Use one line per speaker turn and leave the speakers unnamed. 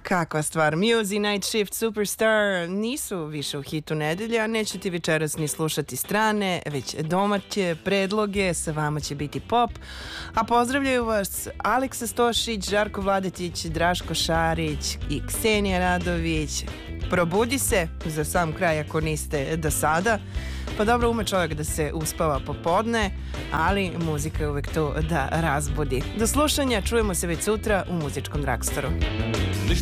Kakva stvar, Muse, Night Shift, Superstar nisu više u hitu nedelja, neću ti večeras ni slušati strane, već domaće predloge, sa vama će biti pop, a pozdravljaju vas Aleksa Stošić, Žarko Vladetić, Draško Šarić i Ksenija Radović. Probudi se za sam kraj ako niste do sada. Pa dobro, ume čovjek da se uspava popodne, ali muzika je uvek tu da razbudi. Do slušanja, čujemo se već sutra u muzičkom dragstoru.